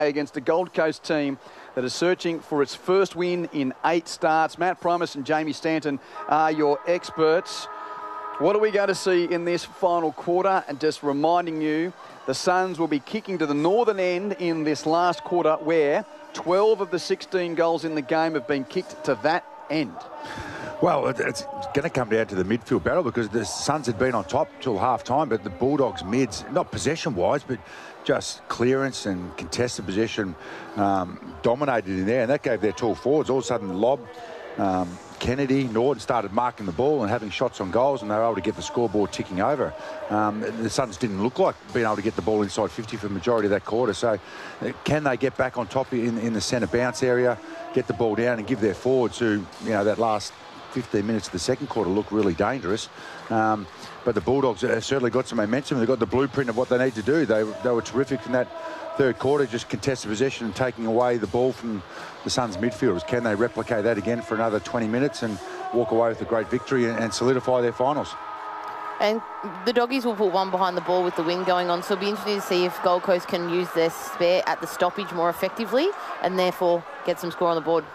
against a Gold Coast team that is searching for its first win in 8 starts. Matt Primus and Jamie Stanton are your experts. What are we going to see in this final quarter? And just reminding you, the Suns will be kicking to the northern end in this last quarter, where 12 of the 16 goals in the game have been kicked to that end. Well, it's going to come down to the midfield battle, because the Suns had been on top till half-time, but the Bulldogs' mids, not possession-wise, but just clearance and contested possession, dominated in there, and that gave their tall forwards. All of a sudden, Lobb, Kennedy, Norton started marking the ball and having shots on goals, and they were able to get the scoreboard ticking over. The Suns didn't look like being able to get the ball inside 50 for the majority of that quarter. So can they get back on top in the centre bounce area, get the ball down and give their forwards, who, that last 15 minutes of the second quarter looked really dangerous. But the Bulldogs have certainly got some momentum. They've got the blueprint of what they need to do. They were terrific in that third quarter, just contested possession and taking away the ball from the Suns midfielders. Can they replicate that again for another 20 minutes and walk away with a great victory and solidify their finals? And the Doggies will put one behind the ball with the wind going on, so it'll be interesting to see if Gold Coast can use their spare at the stoppage more effectively and therefore get some score on the board.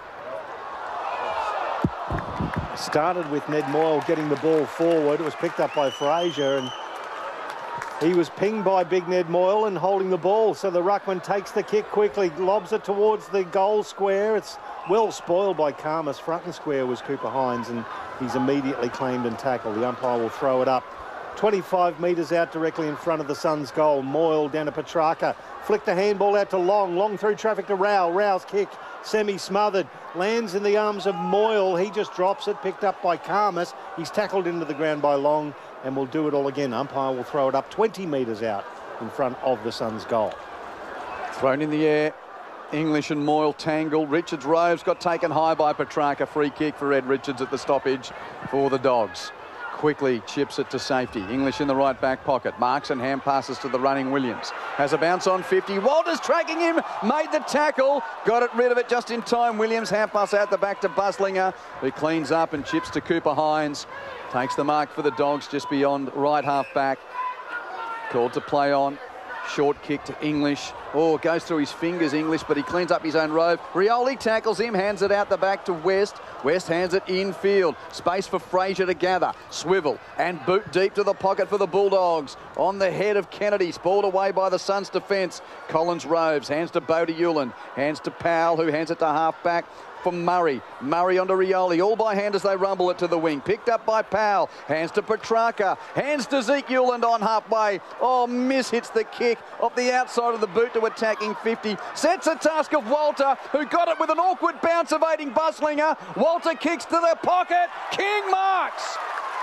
Started with Ned Moyle getting the ball forward. It was picked up by Fraser, and he was pinged by big Ned Moyle and holding the ball. So the ruckman takes the kick quickly, lobs it towards the goal square. It's well spoiled by Karmas. Front and square was Cooper Hines, and he's immediately claimed and tackled. The umpire will throw it up 25 metres out directly in front of the Suns' goal. Moyle down to Petrarca. Flicked the handball out to Long. Long through traffic to Rao. Rao's kick, semi-smothered. Lands in the arms of Moyle. He just drops it, picked up by Karmas. He's tackled into the ground by Long, and will do it all again. Umpire will throw it up 20 metres out in front of the Suns' goal. Thrown in the air. English and Moyle tangle. Richards Roves got taken high by Petrarca. Free kick for Ed Richards at the stoppage for the Dogs. Quickly chips it to safety. English in the right back pocket. Marks and hand passes to the running Williams. Has a bounce on 50. Walters tracking him. Made the tackle. Got it rid of it just in time. Williams hand pass out the back to Buslinger, who cleans up and chips to Cooper Hines. Takes the mark for the Dogs just beyond right half back. Called to play on. Short kick to English. Oh, goes through his fingers, English, but he cleans up his own Rove. Rioli tackles him, hands it out the back to West. West hands it infield. Space for Fraser to gather. Swivel and boot deep to the pocket for the Bulldogs. On the head of Kennedy, spoiled away by the Suns' defence. Collins Roves hands to Bodie Uland. Hands to Powell, who hands it to half back for Murray. Murray onto Rioli, all by hand as they rumble it to the wing. Picked up by Powell. Hands to Petrarca. Hands to Zeke Uland on halfway. Oh, miss hits the kick off the outside of the boot to attacking 50. Sets a task of Walter, who got it with an awkward bounce evading Buslinger. Walter kicks to the pocket. King marks.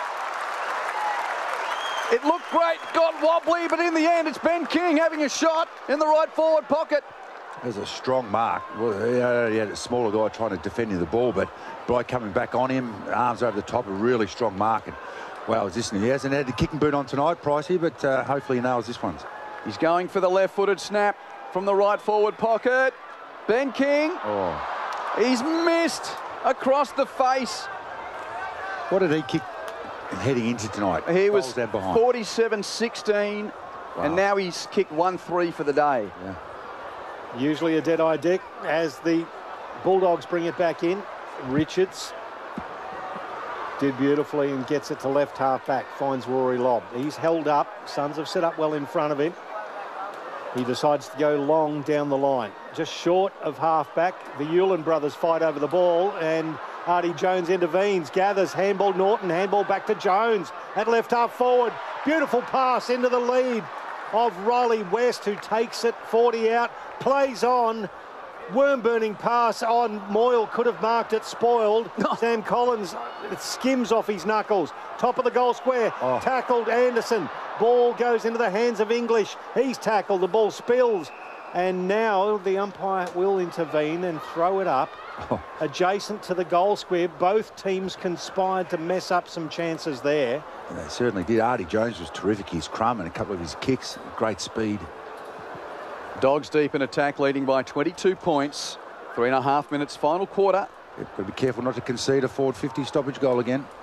It looked great, got wobbly, but in the end it's Ben King having a shot in the right forward pocket. There's a strong mark. Well, he had a smaller guy trying to defend him the ball, but Bright coming back on him, arms over the top, a really strong mark. And, well, he hasn't had the kicking boot on tonight, Pricey, but hopefully he nails this one. He's going for the left-footed snap from the right forward pocket. Ben King. Oh. He's missed across the face. What did he kick heading into tonight? He was 47-16, wow. And now he's kicked 1-3 for the day. Yeah. Usually a dead-eye Dick as the Bulldogs bring it back in. Richards did beautifully and gets it to left half-back. Finds Rory Lobb. He's held up. Suns have set up well in front of him. He decides to go long down the line. Just short of half-back. The Uland brothers fight over the ball, and Artie Jones intervenes. Gathers. Handball Norton. Handball back to Jones at left half forward. Beautiful pass into the lead of Riley West, who takes it 40 out. Plays on. Worm-burning pass on Moyle. Could have marked it. Spoiled. Sam Collins, it skims off his knuckles. Top of the goal square. Oh. Tackled Anderson. Ball goes into the hands of English. He's tackled. The ball spills. And now the umpire will intervene and throw it up adjacent to the goal square. Both teams conspired to mess up some chances there. And they certainly did. Artie Jones was terrific. His crumb and a couple of his kicks. Great speed. Dogs deep in attack, leading by 22 points. 3.5 minutes, final quarter. You've got to be careful not to concede a forward 50 stoppage goal again.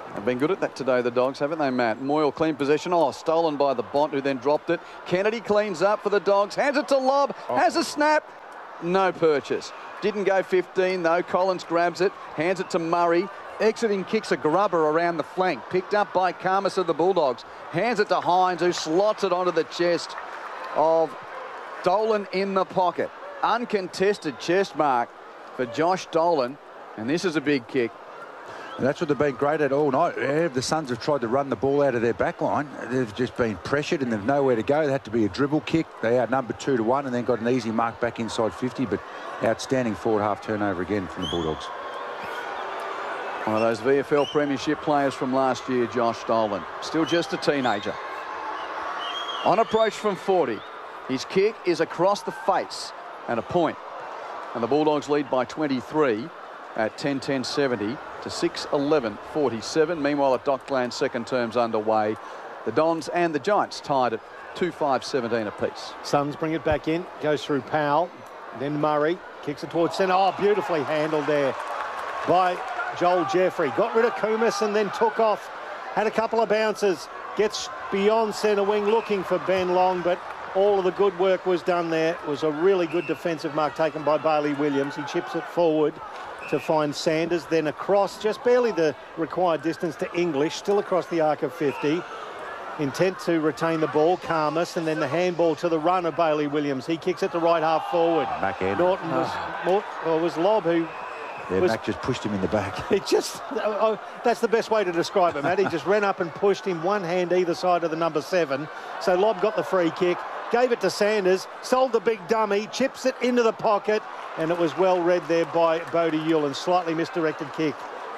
They've been good at that today, the Dogs, haven't they, Matt? Moyle clean possession. Oh, stolen by the Bont, who then dropped it. Kennedy cleans up for the Dogs. Hands it to Lobb. Has a snap. No purchase. Didn't go 15, though. Collins grabs it. Hands it to Murray. Exiting kicks a grubber around the flank. Picked up by Karmas of the Bulldogs. Hands it to Hines, who slots it onto the chest of Dolan in the pocket. Uncontested chest mark for Josh Dolan. And this is a big kick. And that's what they've been great at all night. The Suns have tried to run the ball out of their back line. They've just been pressured and they've nowhere to go. They had to be a dribble kick. They outnumbered 2-1 and then got an easy mark back inside 50. But outstanding forward half turnover again from the Bulldogs. One of those VFL Premiership players from last year, Josh Dolan. Still just a teenager. On approach from 40. His kick is across the face and a point. And the Bulldogs lead by 23 at 10-10-70 to 6-11-47. Meanwhile, at Dockland, second term's underway. The Dons and the Giants tied at 2-5-17 apiece. Suns bring it back in. Goes through Powell. Then Murray kicks it towards centre. Oh, beautifully handled there by Joel Jeffrey. Got rid of Kumis and then took off. Had a couple of bounces. Gets beyond centre wing looking for Ben Long, but all of the good work was done there. It was a really good defensive mark taken by Bailey Williams. He chips it forward to find Sanders, then across, just barely the required distance to English, still across the arc of 50. Intent to retain the ball, Karmas, and then the handball to the run of Bailey Williams. He kicks it to right half forward. Norton was Lobb who... Yeah, Mac just pushed him in the back. It just, that's the best way to describe it, Matt. He just ran up and pushed him, one hand either side of the number 7. So Lobb got the free kick, gave it to Sanders, sold the big dummy, chips it into the pocket, and it was well read there by Bodie Yulin. Slightly misdirected kick.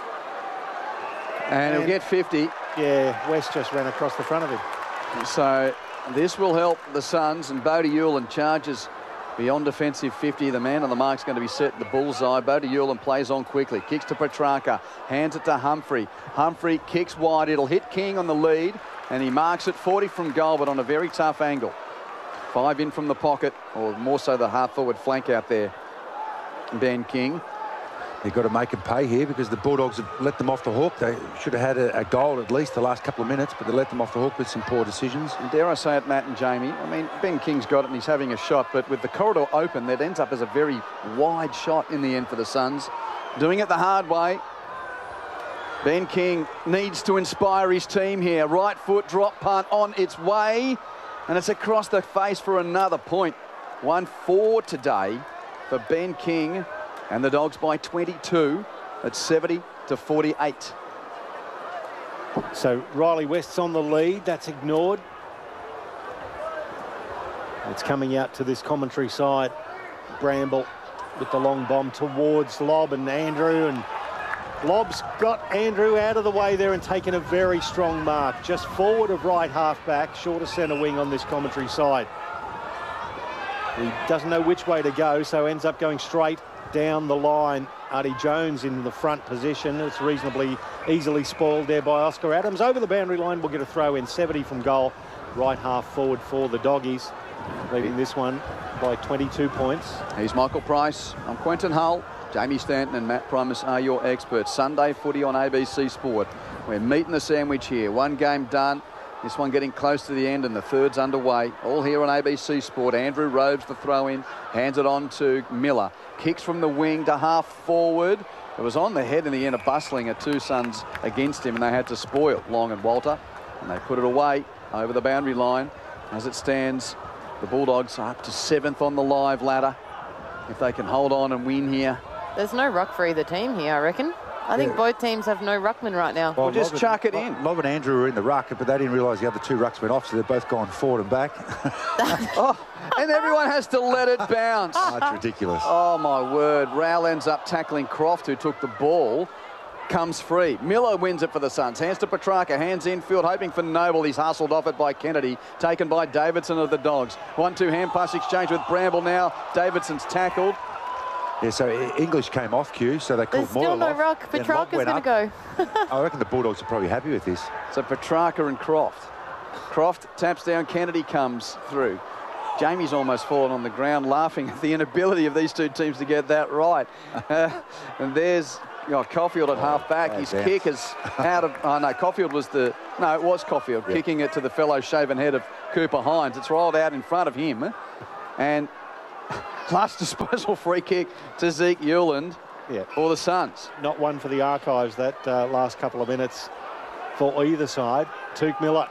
And he'll get 50. Yeah, West just ran across the front of him. So this will help the Suns, and Bodie Yulin charges beyond defensive 50. The man on the mark's going to be set in the bullseye. Bodie Yulin plays on quickly. Kicks to Petrarca. Hands it to Humphrey. Humphrey kicks wide. It'll hit King on the lead. And he marks it 40 from goal, but on a very tough angle. 5 in from the pocket, or more so the half-forward flank out there. Ben King. They've got to make it pay here because the Bulldogs have let them off the hook. They should have had a goal at least the last couple of minutes, but they let them off the hook with some poor decisions. And dare I say it, Matt and Jamie, I mean, Ben King's got it and he's having a shot, but with the corridor open, that ends up as a very wide shot in the end for the Suns. Doing it the hard way. Ben King needs to inspire his team here. Right foot drop punt on its way, and it's across the face for another point. 1-4 today for Ben King. And the Dogs by 22 at 70-48. So Riley West's on the lead. That's ignored. It's coming out to this commentary side. Bramble with the long bomb towards Lobb and Andrew. And Lobb's got Andrew out of the way there and taken a very strong mark. Just forward of right half back, short of centre wing on this commentary side. He doesn't know which way to go, so ends up going straight down the line. Artie Jones in the front position. It's reasonably easily spoiled there by Oscar Adams. Over the boundary line, we'll get a throw in. 70 from goal. Right half forward for the Doggies, leading this one by 22 points. He's Michael Price. I'm Quentin Hull. Jamie Stanton and Matt Primus are your experts. Sunday footy on ABC Sport. We're meeting the sandwich here. One game done. This one getting close to the end and the third's underway. All here on ABC Sport. Andrew Robes the throw in. Hands it on to Miller. Kicks from the wing to half forward. It was on the head in the end of bustling at two Suns against him and they had to spoil Long and Walter. And they put it away over the boundary line. As it stands, the Bulldogs are up to 7th on the live ladder. If they can hold on and win here. There's no ruck for either team here, I reckon. I think both teams have no ruckman right now. Well, just chuck it in. Lobb and Andrew were in the ruck, but they didn't realise the other two rucks went off, so they've both gone forward and back. And everyone has to let it bounce. Oh, it's ridiculous. Oh, my word. Rowell ends up tackling Croft, who took the ball. Comes free. Miller wins it for the Suns. Hands to Petrarca. Hands infield, hoping for Noble. He's hustled off it by Kennedy. Taken by Davidson of the Dogs. 1-2 hand pass exchange with Bramble now. Davidson's tackled. Yeah, so English came off cue, so they called Moyle off. There's still no ruck. Petrarca's going to go. I reckon the Bulldogs are probably happy with this. So Petrarca and Croft. Croft taps down. Kennedy comes through. Jamie's almost fallen on the ground laughing at the inability of these two teams to get that right. And there's Caulfield at half-back. His kick is out of... Oh, no, Caulfield was the... No, it was Caulfield kicking it to the fellow shaven head of Cooper Hines. It's rolled out in front of him. And last disposal free kick to Zeke Hewland for the Suns. Not one for the archives, that last couple of minutes for either side. Tuke Miller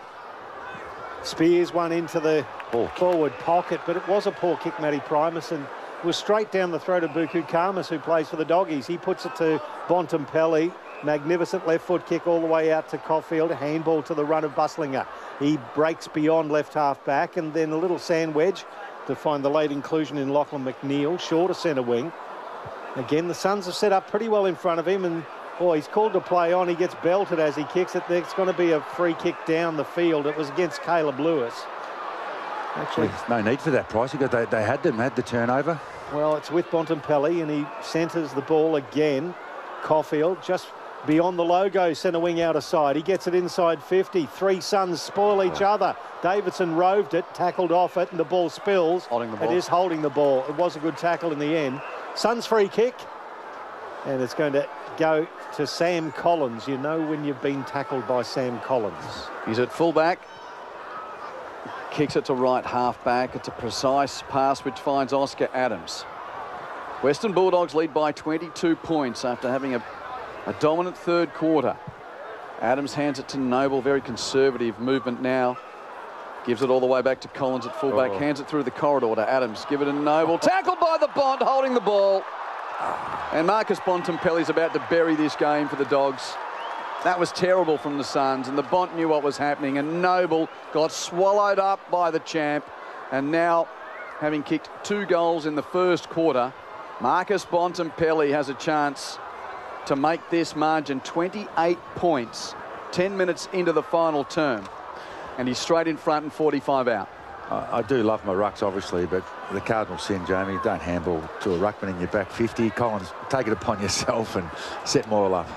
spears one into the forward pocket, but it was a poor kick, Matty Primus, and was straight down the throat of Buku Khamis, who plays for the Doggies. He puts it to Bontempelli. Magnificent left foot kick all the way out to Caulfield. Handball to the run of Buslinger. He breaks beyond left half back, and then a little sand wedge to find the late inclusion in Lachlan McNeil, shorter centre wing. Again, the Suns have set up pretty well in front of him, and he's called to play on. He gets belted as he kicks it. There's going to be a free kick down the field. It was against Caleb Lewis. Actually, there's no need for that, Price, because they had the turnover. Well, it's with Bontempelli, and he centres the ball again. Caulfield just beyond the logo, centre wing out of side. He gets it inside 50. Three Suns spoil each other. Davidson roved it, tackled off it, and the ball spills. Holding the ball. It is holding the ball. It was a good tackle in the end. Suns free kick, and it's going to go to Sam Collins. You know when you've been tackled by Sam Collins. He's at fullback. Kicks it to right half-back. It's a precise pass which finds Oscar Adams. Western Bulldogs lead by 22 points after having a dominant third quarter. Adams hands it to Noble. Very conservative movement now. Gives it all the way back to Collins at fullback. Hands it through the corridor to Adams. Give it to Noble. Tackled by the Bont, holding the ball. And Marcus Bontempelli's about to bury this game for the Dogs. That was terrible from the Suns, and the Bont knew what was happening, and Noble got swallowed up by the champ. And now, having kicked 2 goals in the first quarter, Marcus Bontempelli has a chance to make this margin 28 points, 10 minutes into the final term. And he's straight in front and 45 out. I do love my rucks, obviously, but the Cardinal sin, Jamie, don't handball to a ruckman in your back 50. Collins, take it upon yourself and set Moyle up.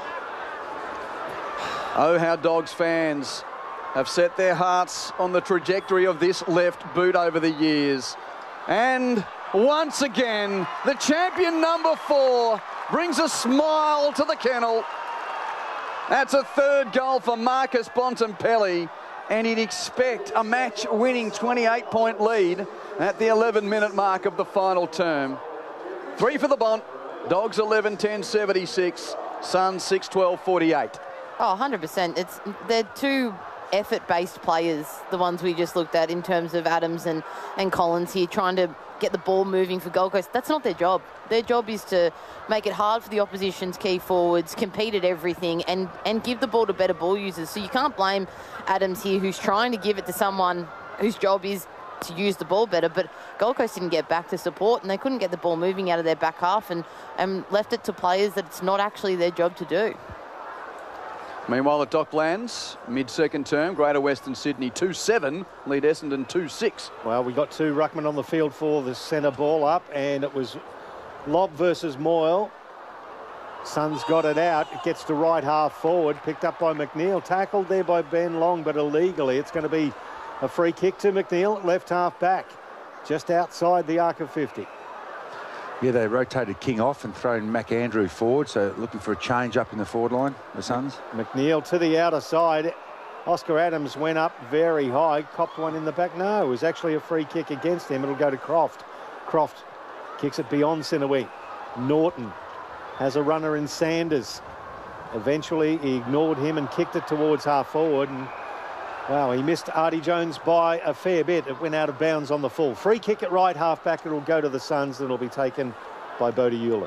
Oh, how Dogs fans have set their hearts on the trajectory of this left boot over the years. And once again, the champion number 4 brings a smile to the kennel. That's a third goal for Marcus Bontempelli, and he'd expect a match-winning 28-point lead at the 11-minute mark of the final term. 3 for the Bont. Dogs 11-10-76. Suns 6-12-48. Oh, 100%. They're 2 effort-based players, the ones we just looked at in terms of Adams and Collins here, trying to get the ball moving for Gold Coast. That's not their job. Their job is to make it hard for the opposition's key forwards, compete at everything, and give the ball to better ball users. So you can't blame Adams here, who's trying to give it to someone whose job is to use the ball better, but Gold Coast didn't get back to support, and they couldn't get the ball moving out of their back half, and left it to players that it's not actually their job to do. Meanwhile, at Docklands, mid-second term, Greater Western Sydney 2-7, lead Essendon 2-6. Well, we got 2 ruckmen on the field for the centre ball up, and it was Lobb versus Moyle. Suns got it out. It gets to right half forward, picked up by McNeil. Tackled there by Ben Long, but illegally. It's going to be a free kick to McNeil at left half back, just outside the arc of 50. Yeah, they rotated King off and thrown McAndrew forward, so looking for a change up in the forward line, the Suns. McNeil to the outer side. Oscar Adams went up very high, copped one in the back. No, it was actually a free kick against him. It'll go to Croft. Croft kicks it beyond centre wing. Norton has a runner in Sanders. Eventually, he ignored him and kicked it towards half forward. And, wow, he missed Artie Jones by a fair bit. It went out of bounds on the full. Free kick at right half back. It'll go to the Suns, and it'll be taken by Bodie Hewlett.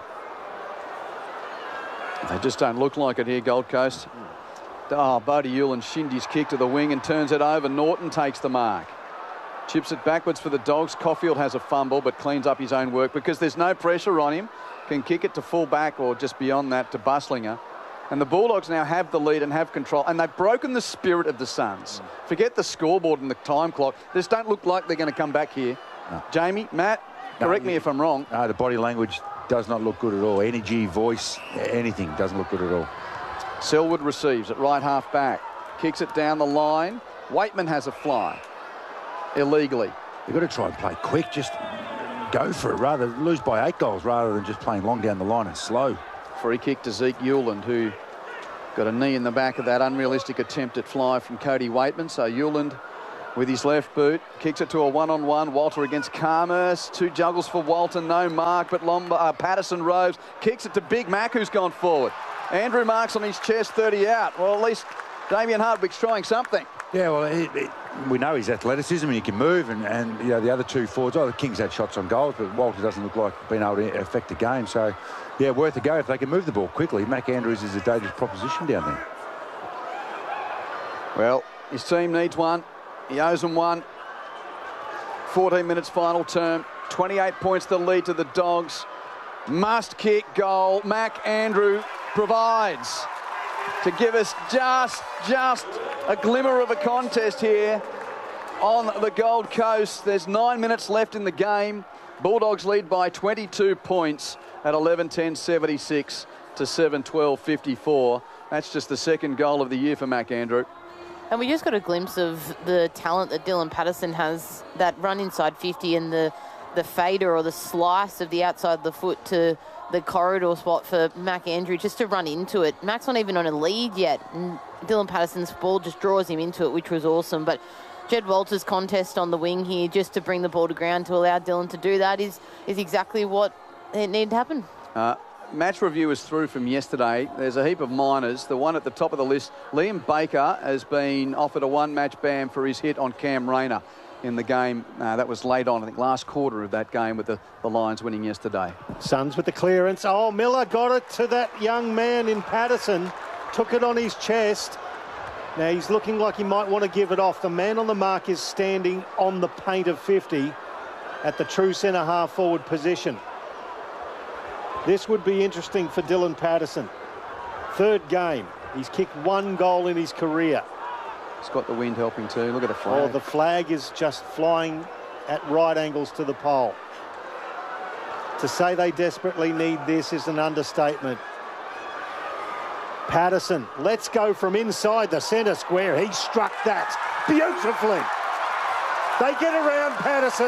They just don't look like it here, Gold Coast. Oh, Bodie Hewlett shinned his kick to the wing and turns it over. Norton takes the mark. Chips it backwards for the Dogs. Caulfield has a fumble but cleans up his own work because there's no pressure on him. Can kick it to full back or just beyond that to Buslinger. And the Bulldogs now have the lead and have control. And they've broken the spirit of the Suns. Forget the scoreboard and the time clock. They just don't look like they're going to come back here. No. Jamie, Matt, correct me if I'm wrong. No, the body language does not look good at all. Energy, voice, anything doesn't look good at all. Selwood receives at right half back. Kicks it down the line. Waitman has a fly. Illegally. You've got to try and play quick. Just go for it. Rather lose by 8 goals rather than just playing long down the line and slow. Free kick to Zeke Hewland, who got a knee in the back of that unrealistic attempt at fly from Cody Waitman. So Hewland with his left boot kicks it to a one-on-one. Walter against Khamis. 2 juggles for Walter, no mark, but Patterson Roves kicks it to Big Mac, who's gone forward. Andrew marks on his chest, 30 out. Well, at least Damien Hardwick's trying something. Yeah, well, we know his athleticism and he can move, and you know, the other 2 forwards, the Kings had shots on goals, but Walter doesn't look like being able to affect the game. So, yeah, worth a go if they can move the ball quickly. Mac Andrews is a dangerous proposition down there. Well, his team needs one. He owes them one. 14 minutes final term. 28 points the lead to the Dogs. Must kick goal. Mac Andrew provides to give us just a glimmer of a contest here on the Gold Coast. There's 9 minutes left in the game. Bulldogs lead by 22 points at 11:10.76 to 7:12.54. That's just the second goal of the year for Mac Andrew. And we just got a glimpse of the talent that Dylan Patterson has, that run inside 50 and the fader or the slice of the outside of the foot to the corridor spot for Mac Andrew, just to run into it. Mac's not even on a lead yet, and Dylan Patterson's ball just draws him into it, which was awesome. But Jed Walters' contest on the wing here, just to bring the ball to ground to allow Dylan to do that, is exactly what it needed to happen. Match review is through from yesterday. There's a heap of minors. The one at the top of the list, Liam Baker, has been offered a 1-match ban for his hit on Cam Rayner in the game that was late on, I think, last quarter of that game, with the Lions winning yesterday. Suns with the clearance. Oh, Miller got it to that young man in Patterson. Took it on his chest. Now he's looking like he might want to give it off. The man on the mark is standing on the paint of 50 at the true centre half forward position. This would be interesting for Dylan Patterson. 3rd game. He's kicked 1 goal in his career. He's got the wind helping too. Look at the flag. Oh, the flag is just flying at right angles to the pole. To say they desperately need this is an understatement. Patterson, let's go from inside the centre square. He struck that beautifully. They get around Patterson.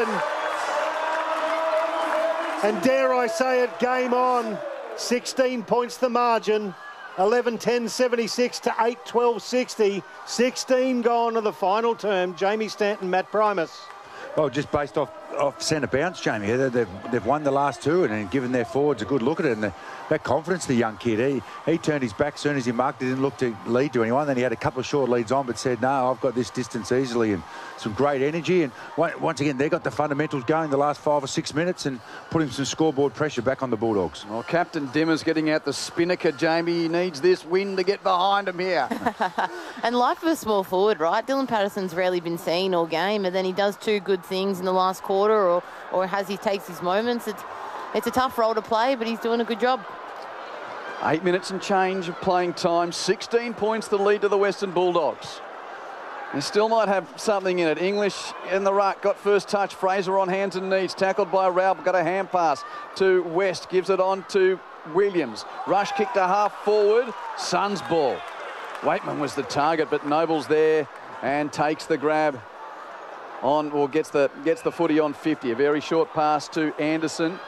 And dare I say it, game on. 16 points the margin. 11:10.76 to 8:12.60. 16 gone to the final term. Jamie Stanton, Matt Primus. Well, just based off centre bounce, Jamie. They've won the last 2 and then given their forwards a good look at it. And that confidence, the young kid, he turned his back as soon as he marked. He didn't look to lead to anyone. Then he had a couple of short leads on, but said, no, I've got this distance easily, and some great energy. And once again, they got the fundamentals going the last 5 or 6 minutes and putting some scoreboard pressure back on the Bulldogs. Well, Captain Dimmer's getting out the spinnaker, Jamie. He needs this win to get behind him here. And life of a small forward, right? Dylan Patterson's rarely been seen all game, and then he does 2 good things in the last quarter, or he takes his moments. It's a tough role to play, but he's doing a good job. 8 minutes and change of playing time. 16 points the lead to the Western Bulldogs. They still might have something in it. English in the ruck, got first touch. Fraser on hands and knees, tackled by Ralph, got a hand pass to West, gives it on to Williams. Rush kick to half forward, Suns ball. Waitman was the target, but Noble's there and takes the grab on, or gets the footy on 50. A very short pass to Anderson.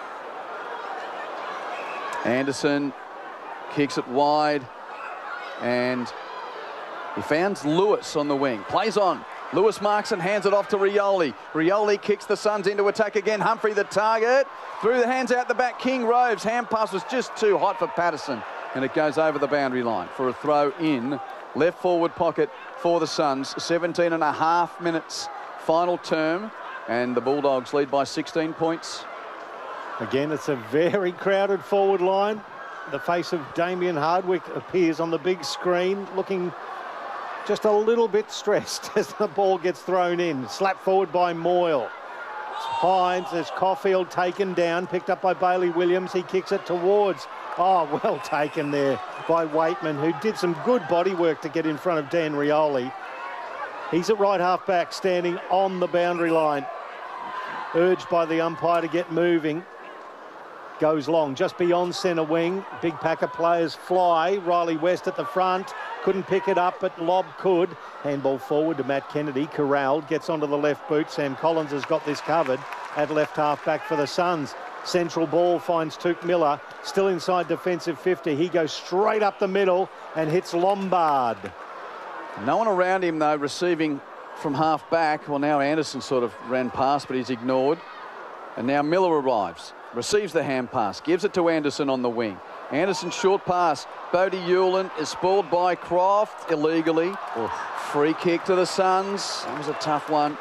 Anderson kicks it wide, and he finds Lewis on the wing. Plays on. Lewis marks and hands it off to Rioli. Rioli kicks the Suns into attack again. Humphrey the target. Through the hands out the back. King Roves. Hand pass was just too hot for Patterson, and it goes over the boundary line for a throw in. Left forward pocket for the Suns. 17 and a half minutes final term, and the Bulldogs lead by 16 points. Again, it's a very crowded forward line. The face of Damien Hardwick appears on the big screen, looking just a little bit stressed as the ball gets thrown in. Slapped forward by Moyle. Hines, there's Caulfield taken down, picked up by Bailey Williams. He kicks it towards. Oh, well taken there by Waitman, who did some good body work to get in front of Dan Rioli. He's at right half back, standing on the boundary line. Urged by the umpire to get moving. Goes long, just beyond centre wing. Big pack of players fly. Riley West at the front. Couldn't pick it up, but Lobb could. Handball forward to Matt Kennedy. Corralled, gets onto the left boot. Sam Collins has got this covered at left half back for the Suns. Central ball finds Tuke Miller, still inside defensive 50. He goes straight up the middle and hits Lombard. No one around him, though, receiving from half back. Well, now Anderson sort of ran past, but he's ignored. And now Miller arrives, receives the hand pass, gives it to Anderson on the wing. Anderson short pass. Bodie Hewlin is spoiled by Croft illegally. Free kick to the Suns. That was a tough one.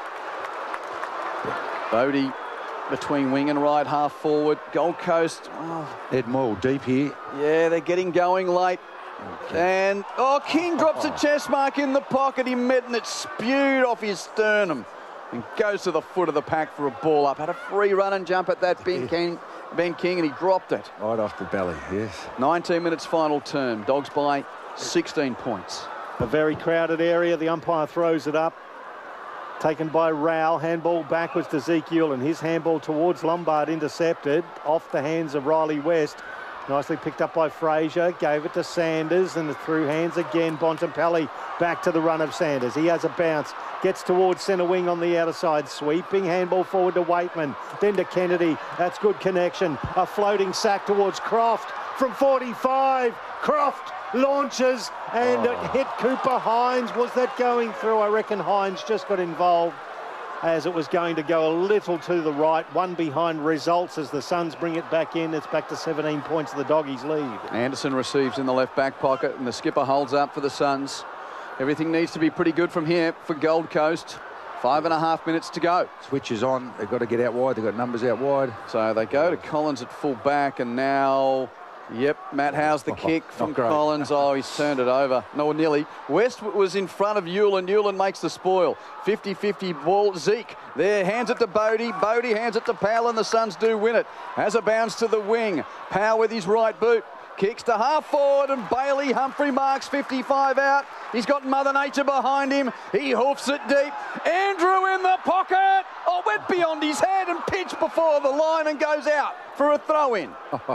Bodie between wing and right, half forward. Gold Coast. Ed Moyle deep here. Yeah, they're getting going late. And, King drops a chest mark in the pocket. He met and it spewed off his sternum and goes to the foot of the pack for a ball up. Had a free run and jump at that Ben King, and he dropped it. Right off the belly, yes. 19 minutes final term. Dogs by 16 points. A very crowded area. The umpire throws it up. Taken by Rao. Handball backwards to Zeke Hewlin. His handball towards Lombard, intercepted off the hands of Riley West. Nicely picked up by Fraser. Gave it to Sanders and through hands again. Bontempelli back to the run of Sanders. He has a bounce. Gets towards centre wing on the outer side. Sweeping handball forward to Waitman. Then to Kennedy. That's good connection. A floating sack towards Croft from 45. Croft launches and it hit Cooper Hines. Was that going through? I reckon Hines just got involved as it was going to go a little to the right. One behind results as the Suns bring it back in. It's back to 17 points of the Doggies lead. Anderson receives in the left back pocket and the skipper holds up for the Suns. Everything needs to be pretty good from here for Gold Coast. 5.5 minutes to go. Switch is on. They've got to get out wide. They've got numbers out wide. So they go to Collins at full back and now... Yep, Matt Howe's the kick from Collins. He's turned it over. No, nearly. West was in front of Hewlin. Hewlin makes the spoil. 50-50 ball. Zeke there, hands it to Bodie. Bodie hands it to Powell and the Suns do win it. Has a bounce to the wing. Powell with his right boot. Kicks to half forward and Bailey Humphrey marks 55 out. He's got Mother Nature behind him. He hoofs it deep. Andrew in the pocket. Went beyond his head and pitched before the line and goes out for a throw-in.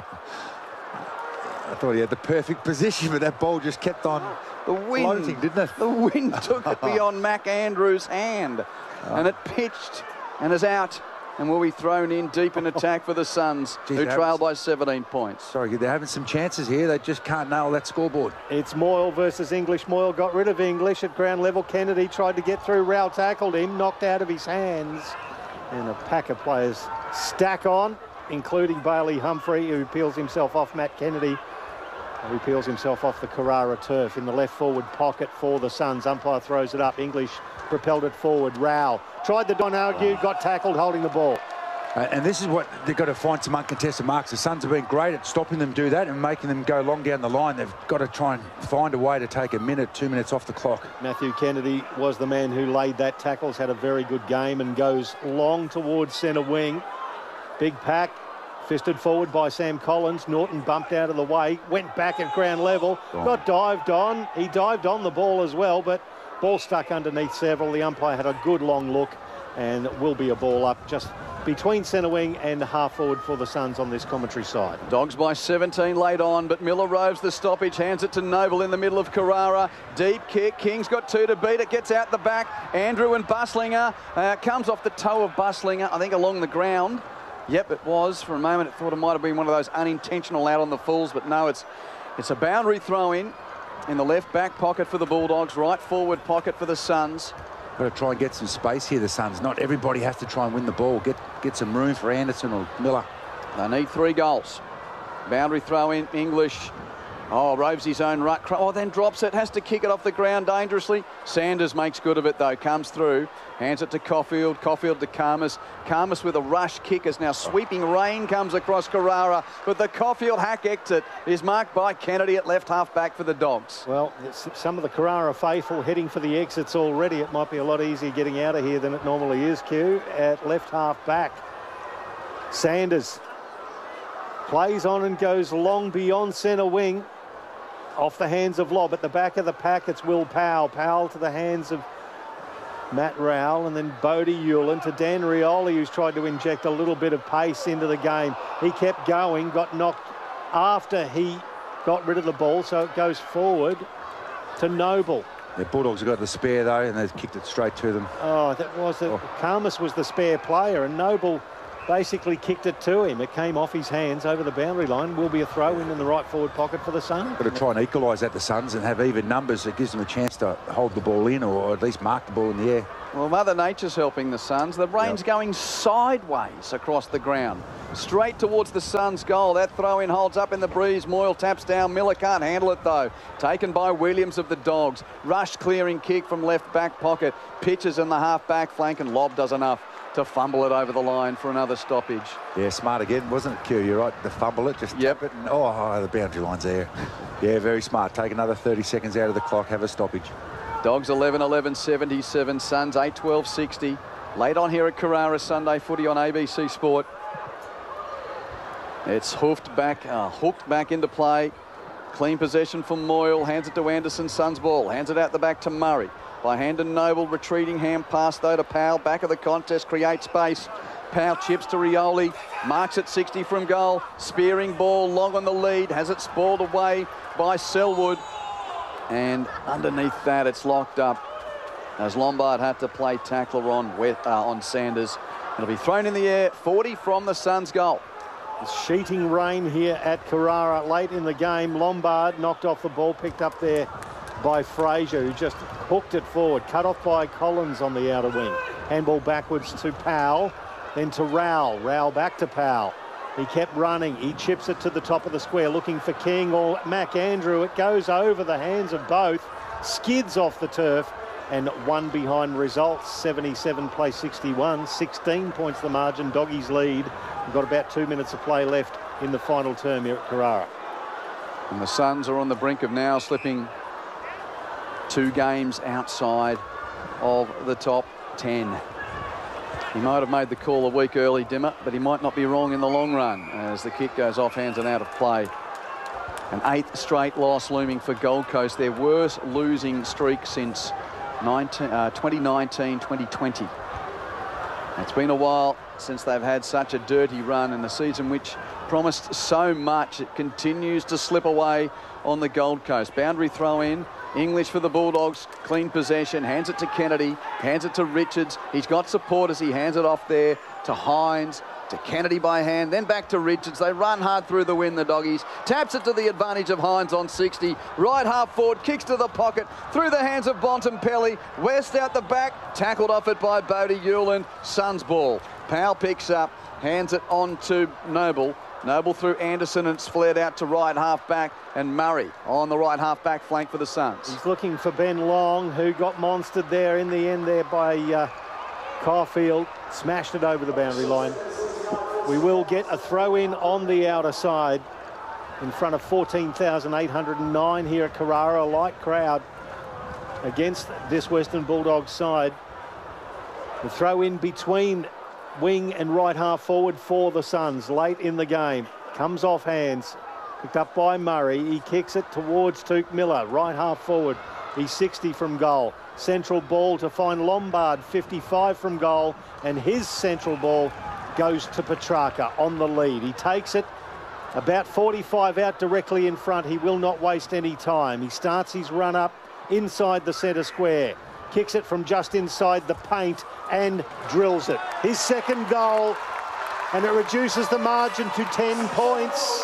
I thought he had the perfect position, but that ball just kept on floating, didn't it? The wind took it beyond Mac Andrews' hand, and it pitched and is out and will be thrown in deep in attack for the Suns, who trail by 17 points. Sorry, they're having some chances here. They just can't nail that scoreboard. It's Moyle versus English. Moyle got rid of English at ground level. Kennedy tried to get through. Rao tackled him, knocked out of his hands. And a pack of players stack on, including Bailey Humphrey, who peels himself off Matt Kennedy, who peels himself off the Carrara turf in the left forward pocket for the Suns. Umpire throws it up. English propelled it forward. Rao tried the Donargue, got tackled holding the ball. And this is what they've got to find some uncontested marks. The Suns have been great at stopping them do that and making them go long down the line. They've got to try and find a way to take a minute, 2 minutes off the clock. Matthew Kennedy was the man who laid that tackle. He's had a very good game and goes long towards centre wing. Big pack. Fisted forward by Sam Collins. Norton bumped out of the way. Went back at ground level. Got dived on. He dived on the ball as well, but ball stuck underneath several. The umpire had a good long look and it will be a ball up just between centre wing and half forward for the Suns on this commentary side. Dogs by 17 late on, but Miller roves the stoppage, hands it to Noble in the middle of Carrara. Deep kick. King's got two to beat it. Gets out the back. Andrew and Buslinger. Comes off the toe of Buslinger, I think along the ground. Yep, it was. For a moment, it thought it might have been one of those unintentional out on the fulls, but no, it's a boundary throw-in the left back pocket for the Bulldogs, right forward pocket for the Suns. Got to try and get some space here, the Suns. Not everybody has to try and win the ball. Get some room for Anderson or Miller. They need 3 goals. Boundary throw-in, English. Roves his own ruck. Then drops it. Has to kick it off the ground dangerously. Sanders makes good of it, though. Comes through. Hands it to Caulfield. Caulfield to Karmas. Karmas with a rush kick as now sweeping rain comes across Carrara. But the Caulfield hack exit is marked by Kennedy at left half back for the Dogs. Well, some of the Carrara faithful heading for the exits already. It might be a lot easier getting out of here than it normally is, Q. At left half back. Sanders plays on and goes long beyond centre wing. Off the hands of Lobb. At the back of the pack, it's Will Powell. Powell to the hands of Matt Rowell, and then Bodie Hewlin to Dan Rioli, who's tried to inject a little bit of pace into the game. He kept going, got knocked after he got rid of the ball, so it goes forward to Noble. The Bulldogs have got the spare, though, and they've kicked it straight to them. That was it. Karmas was the spare player, and Noble basically kicked it to him. It came off his hands over the boundary line. Will be a throw in the right forward pocket for the Suns. Got to try and equalise that, the Suns, and have even numbers. It gives them a chance to hold the ball in, or at least mark the ball in the air. Well, Mother Nature's helping the Suns. The rain's going sideways across the ground, straight towards the Suns' goal. That throw-in holds up in the breeze. Moyle taps down. Miller can't handle it, though. Taken by Williams of the Dogs. Rush clearing kick from left back pocket. Pitches in the half-back flank, and Lobb does enough to fumble it over the line for another stoppage. Yeah, smart again, wasn't it, Q? You're right, to fumble it, just tap it, and the boundary line's there. Yeah, very smart. Take another 30 seconds out of the clock, have a stoppage. Dogs 11-11-77, Suns 8-12-60. Late on here at Carrara, Sunday footy on ABC Sport. It's hooked back into play. Clean possession from Moyle, hands it to Anderson, Suns ball, hands it out the back to Murray. By hand and Noble, retreating hand pass though to Powell, back of the contest, create space. Powell chips to Rioli, marks at 60 from goal, spearing ball, long on the lead, has it spoiled away by Selwood. And underneath that, it's locked up as Lombard had to play tackler on Sanders. It'll be thrown in the air, 40 from the Suns' goal. It's sheeting rain here at Carrara late in the game. Lombard knocked off the ball, picked up there by Fraser, who just hooked it forward. Cut off by Collins on the outer wing. Handball backwards to Powell, then to Rowell. Rowell back to Powell. He kept running. He chips it to the top of the square, looking for King or McAndrew. It goes over the hands of both, skids off the turf, and one behind results. 77 plays 61. 16 points the margin. Doggies lead. We've got about 2 minutes of play left in the final term here at Carrara. And the Suns are on the brink of now slipping 2 games outside of the top 10. He might have made the call a week early, Dimmer, but he might not be wrong in the long run as the kick goes off hands and out of play. An 8th straight loss looming for Gold Coast, their worst losing streak since 2019-2020. It's been a while since they've had such a dirty run, in the season which promised so much. It continues to slip away on the Gold Coast. Boundary throw in. English for the Bulldogs, clean possession, hands it to Kennedy, hands it to Richards. He's got support as he hands it off there to Hines, to Kennedy by hand, then back to Richards. They run hard through the wind, the Doggies. Taps it to the advantage of Hines on 60. Right half forward, kicks to the pocket, through the hands of Bontempelli. West out the back, tackled off it by Bodie Hewland. Suns ball. Powell picks up, hands it on to Noble. Noble through Anderson, and it's flared out to right half back, and Murray on the right half back flank for the Suns. He's looking for Ben Long, who got monstered there in the end there by Caulfield. Smashed it over the boundary line. We will get a throw in on the outer side in front of 14,809 here at Carrara. A light crowd against this Western Bulldogs side. The throw in between wing and right half forward for the Suns late in the game. Comes off hands, picked up by Murray. He kicks it towards Tuke Miller, right half forward. He's 60 from goal. Central ball to find Lombard, 55 from goal, and his central ball goes to Petrarca on the lead. He takes it about 45 out directly in front. He will not waste any time. He starts his run up inside the centre square. Kicks it from just inside the paint and drills it. His second goal, and it reduces the margin to 10 points.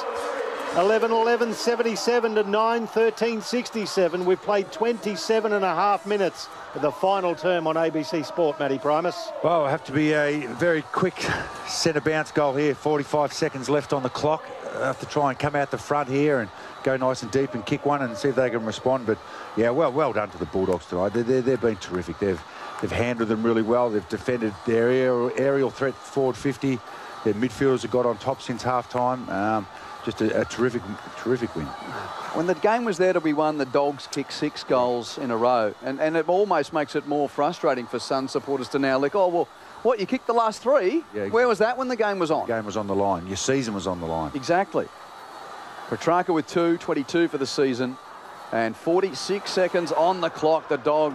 11-11-77 to 9-13-67. We've played 27 and a half minutes of the final term on ABC Sport, Matty Primus. Well, it'll have to be a very quick centre bounce goal here. 45 seconds left on the clock. They'll have to try and come out the front here and go nice and deep and kick one and see if they can respond. But yeah, well done to the Bulldogs tonight. They've been terrific. They've handled them really well. They've defended their aerial threat forward 50. Their midfielders have got on top since half time. Just a terrific win. When the game was there to be won, the Dogs kicked 6 goals in a row. And it almost makes it more frustrating for Sun supporters to now look, oh, well, what, you kicked the last 3? Yeah, exactly. Where was that when the game was on? The game was on the line. Your season was on the line. Exactly. Petrarca with 22 for the season. And 46 seconds on the clock. The Dogs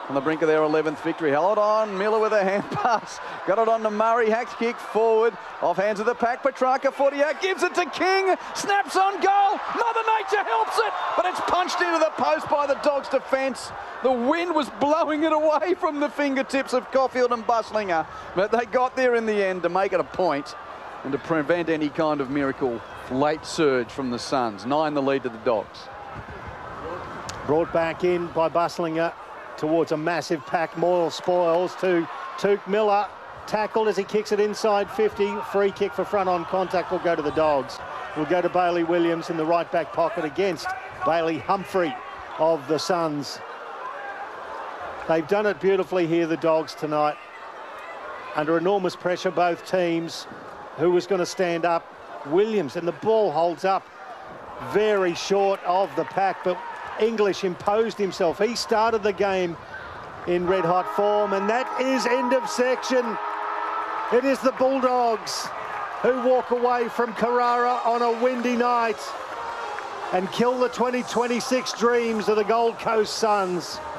on the brink of their 11th victory. Held on, Miller with a hand pass. Got it on to Murray, hacks kick forward. Off hands of the pack, Petrarca footy out, gives it to King. Snaps on goal. Mother Nature helps it, but it's punched into the post by the Dogs' defence. The wind was blowing it away from the fingertips of Caulfield and Buslinger, but they got there in the end to make it a point and to prevent any kind of miracle late surge from the Suns. 9 the lead to the Dogs. Brought back in by Buslinger towards a massive pack. Moyle spoils to Touk Miller. Tackled as he kicks it inside 50. Free kick for front on contact will go to the Dogs. Will go to Bailey Williams in the right back pocket against Bailey Humphrey of the Suns. They've done it beautifully here, the Dogs, tonight. Under enormous pressure, both teams. Who was going to stand up? Williams, and the ball holds up very short of the pack, but English imposed himself. He started the game in red-hot form, and that is end of section. It is the Bulldogs who walk away from Carrara on a windy night and kill the 2026 dreams of the Gold Coast Suns.